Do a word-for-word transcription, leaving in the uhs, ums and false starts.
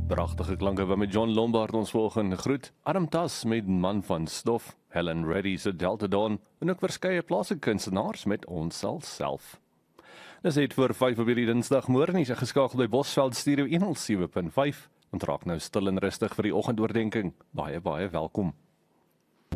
Pragtige klanke wat met John Lombard ons volgende groet. Adam Tas met Man van Stof, Helen Reddy se Delta Dawn en ook verskeie plaaslike kunstenaars met Ons Sal Self. Dis het vir vyf op hierdie Dinsdagmôre nie geskakel by Bosveld Stereo honderd sewe punt vyf. Ons raak nou stil en rustig vir die oggendoordenkings. Baie baie welkom.